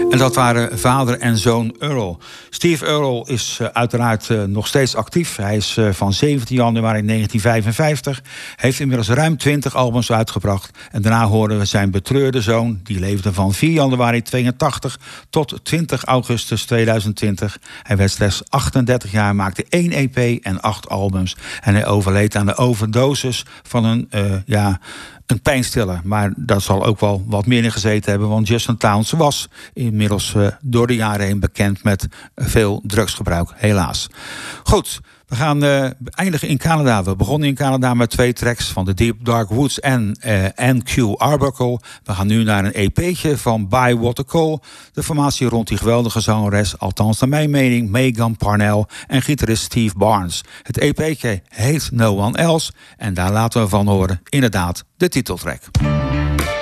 En dat waren vader en zoon Earl. Steve Earle is uiteraard nog steeds actief. Hij is van 17 januari 1955. Heeft inmiddels ruim 20 albums uitgebracht. En daarna horen we zijn betreurde zoon. Die leefde van 4 januari 82 tot 20 augustus 2020. Hij werd slechts 38 jaar, maakte 1 EP en 8 albums. En hij overleed aan de overdosis van een pijnstiller. Maar dat zal ook wel wat meer in gezeten hebben. Want Justin Townes was inmiddels door de jaren heen bekend met veel drugsgebruik. Helaas. Goed, we gaan eindigen in Canada. We begonnen in Canada met 2 tracks van The Deep Dark Woods en NQ Arbuckle. We gaan nu naar een EP'tje van Bywater Cole. De formatie rond die geweldige zangeres, althans naar mijn mening, Megan Parnell en gitarist Steve Barnes. Het EP'tje heet No One Else en daar laten we van horen inderdaad de titeltrack.